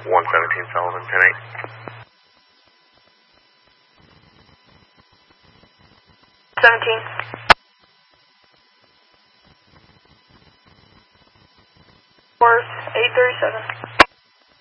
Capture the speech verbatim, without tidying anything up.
one seventeen Sullivan, ten eight. seventeen. Worth eight thirty-seven.